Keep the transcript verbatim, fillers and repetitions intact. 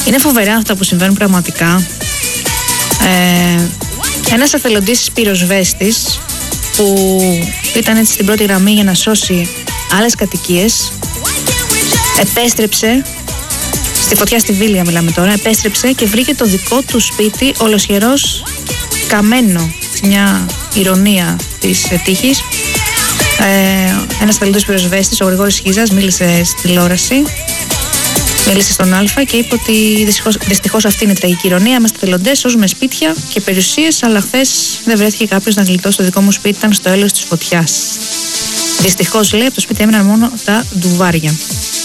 Είναι φοβερά αυτά που συμβαίνουν πραγματικά. Ε, ένας εθελοντής πυροσβέστης που ήταν έτσι στην πρώτη γραμμή για να σώσει άλλες κατοικίες επέστρεψε, στη φωτιά στη Βίλια μιλάμε τώρα, επέστρεψε και βρήκε το δικό του σπίτι ολοσχερός καμένο. Μια ηρωνία της τύχης. Ε, ένας εθελοντής πυροσβέστης, ο Γρηγόρης Χίζας, μίλησε στη τηλεόραση, μίλησε στον Αλφα και είπε ότι δυστυχώς, δυστυχώς αυτή είναι η τραγική ηρωνία. Είμαστε εθελοντές, σώζουμε σπίτια και περιουσίες, αλλά χθες δεν βρέθηκε κάποιος να γλιτώσει το δικό μου σπίτι, ήταν στο έλεος της φωτιάς. Δυστυχώς, λέει, από το σπίτι έμειναν μόνο τα ντουβάρια.